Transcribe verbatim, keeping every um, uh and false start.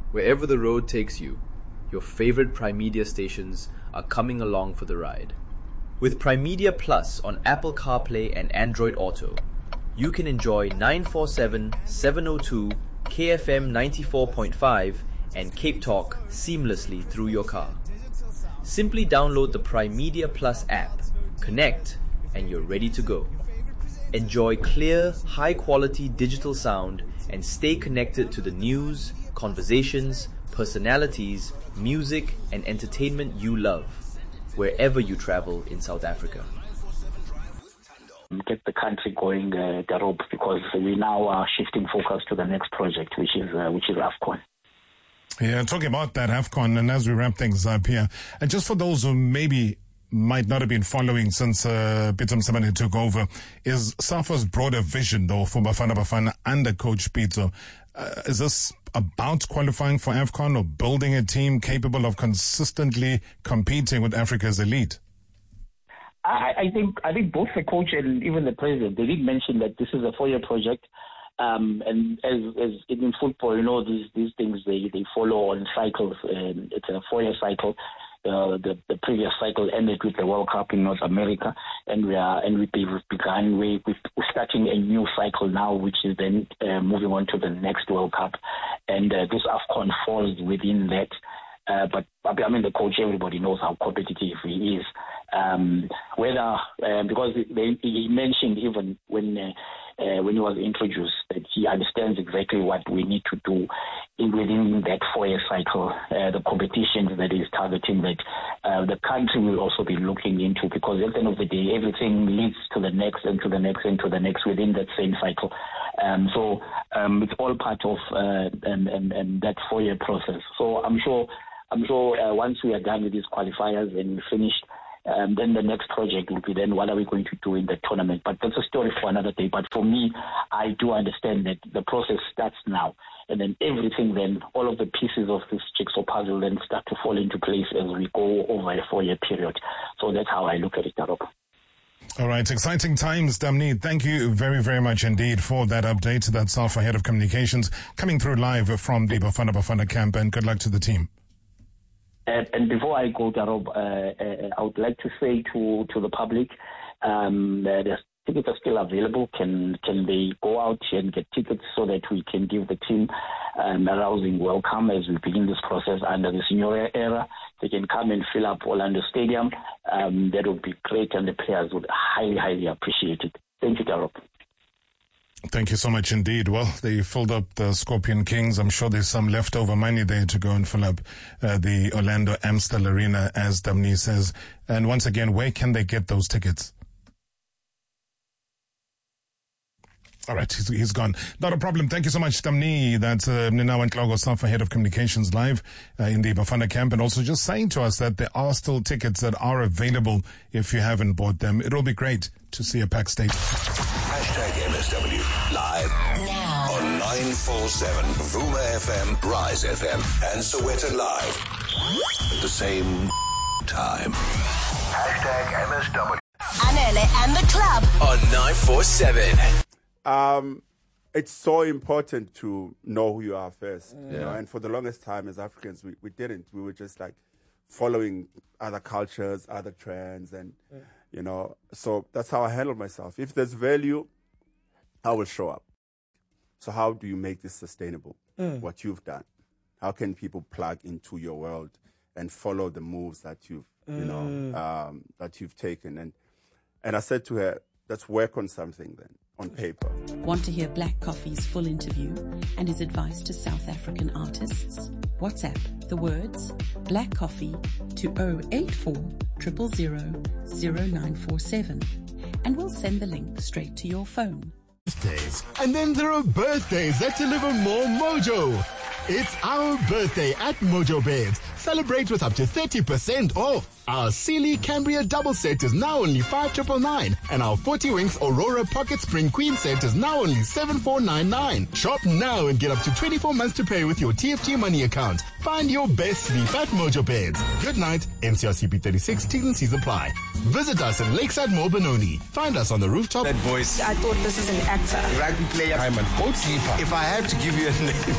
Wherever the road takes you, your favorite Primedia stations are coming along for the ride. With Primedia Plus on Apple CarPlay and Android Auto, you can enjoy nine forty-seven, seven oh two, K F M ninety-four point five and Cape Talk seamlessly through your car. Simply download the Primedia Plus app, connect, and you're ready to go. Enjoy clear, high-quality digital sound and stay connected to the news, conversations, personalities, music, and entertainment you love, wherever you travel in South Africa. Get the country going, uh, Darob, because we now are shifting focus to the next project, which is uh, which is AFCON. Yeah, talking about that AFCON, and as we wrap things up here, and just for those who maybe might not have been following since uh, Pitso Mosimane took over, is SAFA's broader vision, though, for Bafana Bafana under Coach Pitso. Uh, is this about qualifying for AFCON or building a team capable of consistently competing with Africa's elite? I, I think I think both the coach and even the president, they did mention that this is a four-year project. Um, and as, as in football, you know, these these things, they, they follow on cycles. Um, it's a four-year cycle. Uh, the the previous cycle ended with the World Cup in North America, and we are and we, we've begun we we're starting a new cycle now, which is then uh, moving on to the next World Cup, and uh, this AFCON falls within that. Uh, but I mean, the coach, everybody knows how competitive he is. Um, whether uh, because they, he mentioned even when uh, uh, when he was introduced that he understands exactly what we need to do in, within that four-year cycle, uh, the competitions that he's targeting, that uh, the country will also be looking into, because at the end of the day, everything leads to the next and to the next and to the next within that same cycle. Um, so um, it's all part of uh, and, and, and that four-year process. So I'm sure. I'm sure uh, once we are done with these qualifiers and we finished, um, then the next project will be then what are we going to do in the tournament. But that's a story for another day. But for me, I do understand that the process starts now. And then everything then, all of the pieces of this jigsaw puzzle then start to fall into place as we go over a four-year period. So that's how I look at it, Darob. All right, exciting times, Damni. Thank you very, very much indeed for that update. That's SAFA Head of Communications coming through live from the Bafana Bafana camp, and good luck to the team. Uh, and before I go, Darob, uh, uh, I would like to say to, to the public, um, uh, the tickets are still available. Can can they go out and get tickets so that we can give the team um, a rousing welcome as we begin this process under the senior era? They can come and fill up Orlando Stadium. Um, that would be great, and the players would highly, highly appreciate it. Thank you, Darob. Thank you so much indeed. Well, they filled up the Scorpion Kings. I'm sure there's some leftover money there to go and fill up uh, the Orlando Amstel Arena, as Damni says. And once again, where can they get those tickets? All right, he's, he's gone. Not a problem. Thank you so much, Damni. That's uh, Ninawa Ntlogo, SAFA Head of Communications, live uh, in the Bafana camp, and also just saying to us that there are still tickets that are available if you haven't bought them. It'll be great to see a packed state. Hashtag M S W live now on nine forty-seven Vuma F M, Rise F M, and Soweto Live at the same time. Hashtag M S W. Anele and the club on nine forty-seven. Um, it's so important to know who you are first. Yeah. You know? And for the longest time as Africans, we, we didn't. We were just like following other cultures, other trends, and yeah. you know, so that's how I handle myself. If there's value, I will show up. So how do you make this sustainable? Mm. What you've done? How can people plug into your world and follow the moves that you've, mm. you know, um, that you've taken? And and I said to her, let's work on something then, on paper. Want to hear Black Coffee's full interview and his advice to South African artists? WhatsApp the words Black Coffee to zero eight four zero zero zero zero nine four seven and we'll send the link straight to your phone. Birthdays. And then there are birthdays that deliver more mojo. It's our birthday at Mojo Beds. Celebrate with up to thirty percent off. Our Sealy Cambria double set is now only five thousand nine ninety-nine, and our forty Winks Aurora Pocket Spring Queen set is now only seven thousand four hundred ninety-nine. Shop now and get up to twenty-four months to pay with your T F G money account. Find your best sleep at Mojo Beds. Good night. M C R C P thirty-six, T's and C's apply. Visit us in Lakeside Mall, Benoni. Find us on the rooftop. That voice. I thought this is an actor. Rugby player. I'm a goalkeeper. If I had to give you a name.